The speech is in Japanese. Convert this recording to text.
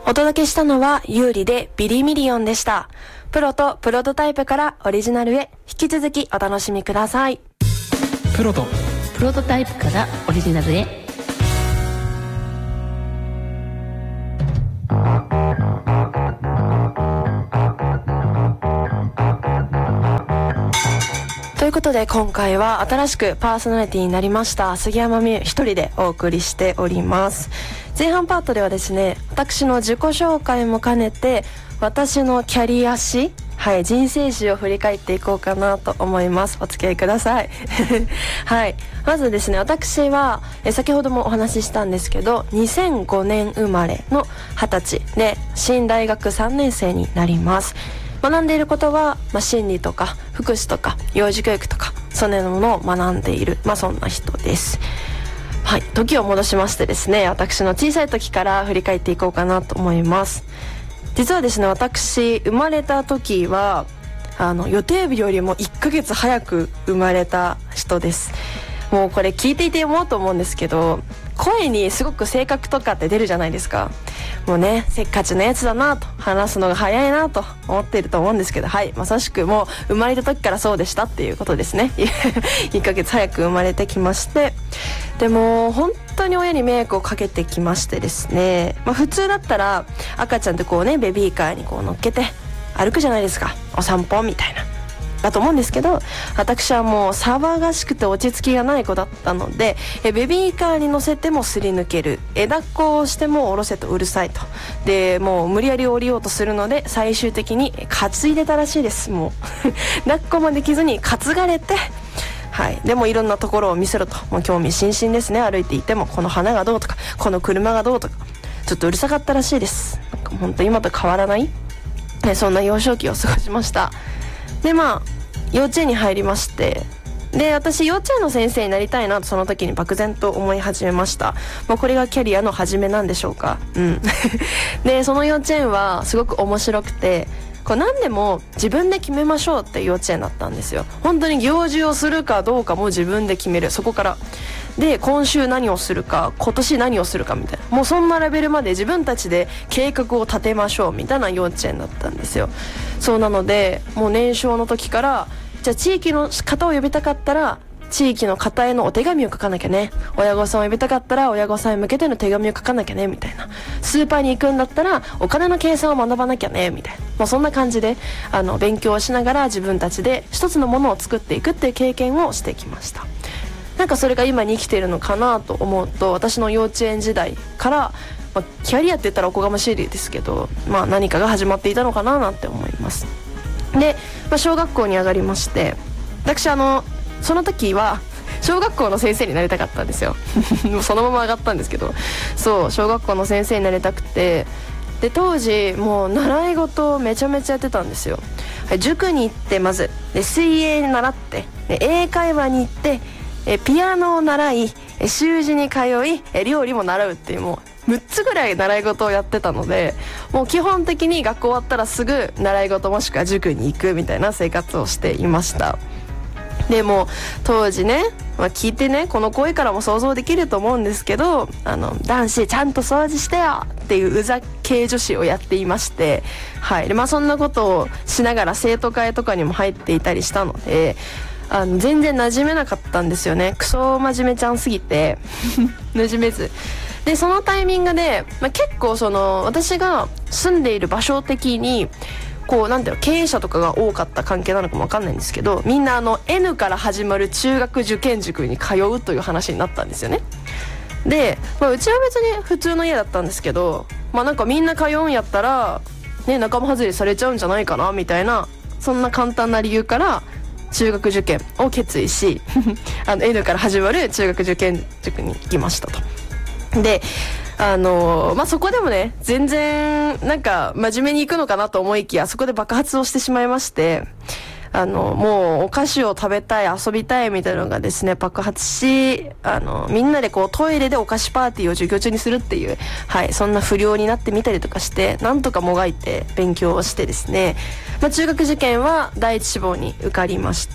お届けしたのは有利でビリミリオンでした。プロとプロトタイプからオリジナルへ、引き続きお楽しみください。 プロとプロトタイプからオリジナルへ。 ということで今回は新しくパーソナリティになりました杉山美優一人でお送りしております。前半パートではですね、私の自己紹介も兼ねて私のキャリア史、人生史を振り返っていこうかなと思います。お付き合いくださいはい、まずですね、私は先ほどもお話ししたんですけど2005年生まれの20歳で新大学3年生になります。学んでいることは、心理とか福祉とか幼児教育とかそのようなものを学んでいる、そんな人です。はい、時を戻しましてですね、私の小さい時から振り返っていこうかなと思います。実はですね、私生まれた時は予定日よりも1ヶ月早く生まれた人です。もうこれ聞いていて思うと思うんですけど、声にすごく性格とかって出るじゃないですか。もうね、せっかちなやつだなと、話すのが早いなと思っていると思うんですけど、まさしくもう生まれた時からそうでしたっていうことですね1ヶ月早く生まれてきまして、でも本当に親に迷惑をかけてきましてですね、普通だったら赤ちゃんってこうね、ベビーカーにこう乗っけて歩くじゃないですか、お散歩みたいなだと思うんですけど、私はもう騒がしくて落ち着きがない子だったので、ベビーカーに乗せてもすり抜ける、抱っこをしても下ろせとうるさいと、でもう無理やり降りようとするので最終的に担いでたらしいです。もう抱っこもできずに担がれて、でもいろんなところを見せろと、もう興味津々ですね。歩いていてもこの花がどうとかこの車がどうとか、ちょっとうるさかったらしいです。なんか本当今と変わらない、そんな幼少期を過ごしました。で幼稚園に入りまして、で私幼稚園の先生になりたいなとその時に漠然と思い始めました。これがキャリアの始めなんでしょうか。でその幼稚園はすごく面白くて、何でも自分で決めましょうっていう幼稚園だったんですよ。本当に行事をするかどうかも自分で決める、そこからで今週何をするか、今年何をするかみたいな、もうそんなレベルまで自分たちで計画を立てましょうみたいな幼稚園だったんですよ。そうなのでもう年少の時から、じゃあ地域の方を呼びたかったら地域の方へのお手紙を書かなきゃね、親御さんを呼びたかったら親御さんへ向けての手紙を書かなきゃねみたいな、スーパーに行くんだったらお金の計算を学ばなきゃねみたいな、そんな感じで勉強をしながら自分たちで一つのものを作っていくっていう経験をしてきました。なんかそれが今に生きているのかなと思うと、私の幼稚園時代から、キャリアって言ったらおこがましいですけど、何かが始まっていたのかななんて思います。で、小学校に上がりまして、私その時は小学校の先生になりたかったんですよもうそのまま上がったんですけど、そう小学校の先生になりたくて、で当時もう習い事をめちゃめちゃやってたんですよ。塾に行って、まずで水泳に習って、で英会話に行って、ピアノを習い、習字に通い、料理も習うっていう、もう6つぐらい習い事をやってたので、もう基本的に学校終わったらすぐ習い事もしくは塾に行くみたいな生活をしていました。でも当時ね、聞いてね、この声からも想像できると思うんですけど、男子ちゃんと掃除してよっていううざ系女子をやっていまして、でそんなことをしながら生徒会とかにも入っていたりしたので、全然馴染めなかったんですよね。クソ真面目ちゃんすぎて馴染めずで、そのタイミングで、結構私が住んでいる場所的に経営者とかが多かった関係なのかも分かんないんですけど、みんなN から始まる中学受験塾に通うという話になったんですよね。で、うちは別に普通の家だったんですけど、なんかみんな通うんやったらね、仲間外れされちゃうんじゃないかなみたいな、そんな簡単な理由から中学受験を決意しN から始まる中学受験塾に行きましたと。でそこでもね、全然なんか真面目に行くのかなと思いきや、そこで爆発をしてしまいまして、もうお菓子を食べたい、遊びたいみたいなのがですね爆発し、みんなでトイレでお菓子パーティーを授業中にするっていう、そんな不良になってみたりとかして、なんとかもがいて勉強をしてですね、中学受験は第一志望に受かりまして、